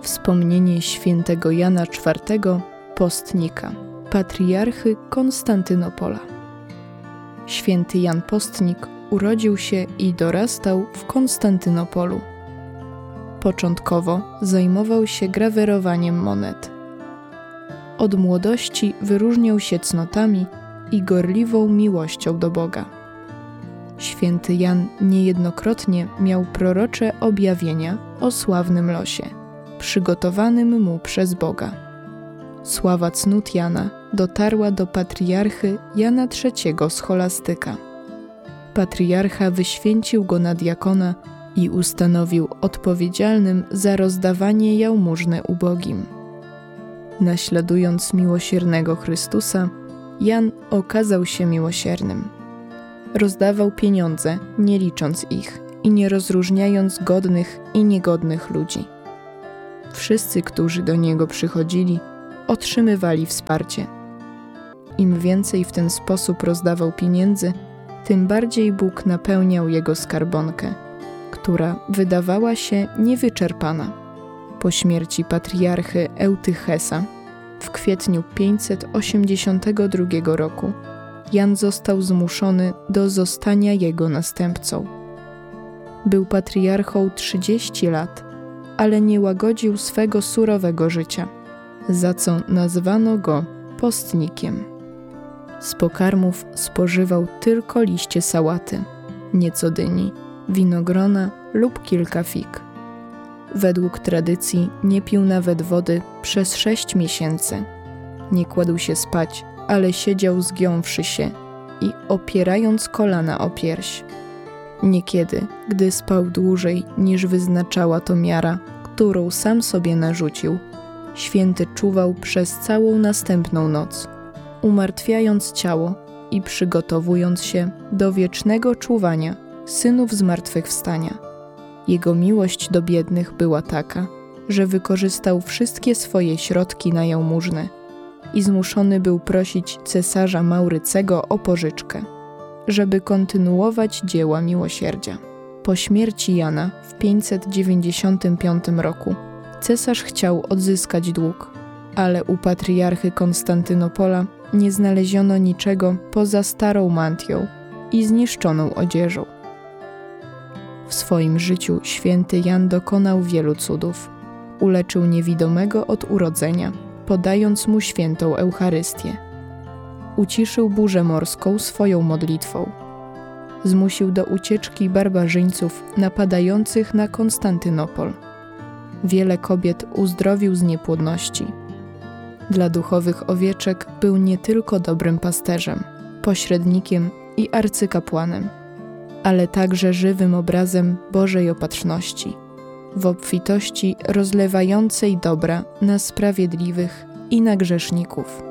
Wspomnienie świętego Jana IV, postnika, patriarchy Konstantynopola. Święty Jan Postnik urodził się i dorastał w Konstantynopolu. Początkowo zajmował się grawerowaniem monet. Od młodości wyróżniał się cnotami i gorliwą miłością do Boga. Święty Jan niejednokrotnie miał prorocze objawienia o sławnym losie, przygotowanym mu przez Boga. Sława cnót Jana dotarła do patriarchy Jana III Scholastyka. Patriarcha wyświęcił go na diakona i ustanowił odpowiedzialnym za rozdawanie jałmużny ubogim. Naśladując miłosiernego Chrystusa, Jan okazał się miłosiernym. Rozdawał pieniądze, nie licząc ich i nie rozróżniając godnych i niegodnych ludzi. Wszyscy, którzy do niego przychodzili, otrzymywali wsparcie. Im więcej w ten sposób rozdawał pieniędzy, tym bardziej Bóg napełniał jego skarbonkę, która wydawała się niewyczerpana. Po śmierci patriarchy Eutychesa w kwietniu 582 roku Jan został zmuszony do zostania jego następcą. Był patriarchą 30 lat, ale nie łagodził swego surowego życia, za co nazwano go postnikiem. Z pokarmów spożywał tylko liście sałaty, nieco dyni, winogrona lub kilka fig. Według tradycji nie pił nawet wody przez 6 miesięcy. Nie kładł się spać, ale siedział zgiąwszy się i opierając kolana o pierś. Niekiedy, gdy spał dłużej niż wyznaczała to miara, którą sam sobie narzucił, święty czuwał przez całą następną noc, umartwiając ciało i przygotowując się do wiecznego czuwania synów zmartwychwstania. Jego miłość do biednych była taka, że wykorzystał wszystkie swoje środki na jałmużnę i zmuszony był prosić cesarza Maurycego o pożyczkę, żeby kontynuować dzieła miłosierdzia. Po śmierci Jana w 595 roku cesarz chciał odzyskać dług, ale u patriarchy Konstantynopola nie znaleziono niczego poza starą mantią i zniszczoną odzieżą. W swoim życiu święty Jan dokonał wielu cudów. Uleczył niewidomego od urodzenia, podając mu świętą Eucharystię. Uciszył burzę morską swoją modlitwą. Zmusił do ucieczki barbarzyńców napadających na Konstantynopol. Wiele kobiet uzdrowił z niepłodności. Dla duchowych owieczek był nie tylko dobrym pasterzem, pośrednikiem i arcykapłanem, ale także żywym obrazem Bożej opatrzności, w obfitości rozlewającej dobra na sprawiedliwych i na grzeszników.